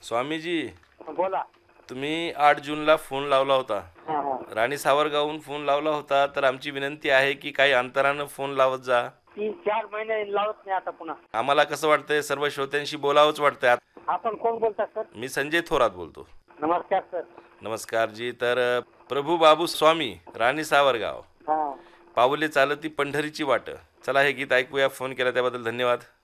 स्वामीजी, बोला. तुम्ही 8 जूनला फोन लावला होता. हा, हा. राणी सावरगावहून फोन लावला होता, तर आमची विनंती आहे की काही अंतरानं फोन लावत जा. 3-4 महिने लावत नाही आता पुन्हा. आम्हाला कसं वाटतंय, सर्व श्रोत्यांशी बोलावंच वाटतंय. आपण कोण बोलता सर? मी संजय थोरात बोलतो. नमस्कार सर. नमस्कार जी. तर प्रभू बाबू स्वामी, राणी सावरगाव, हा. पाऊले चालती पंढरीची वाट. चला हे गीत ऐकूया. फोन केला त्याबद्दल धन्यवाद.